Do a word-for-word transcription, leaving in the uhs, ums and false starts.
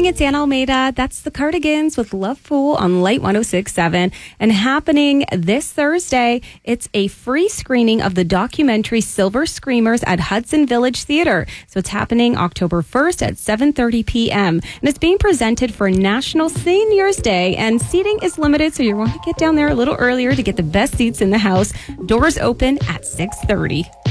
morning, it's Anna Almeida. That's the Cardigans with Love Fool on Light one oh six point seven. And happening this Thursday, it's a free screening of the documentary Silver Screamers at Hudson Village Theater. So it's happening October first at seven thirty p.m. And it's being presented for National Seniors Day. And seating is limited, so you want to get down there a little earlier to get the best seats in the house. Doors open at six thirty.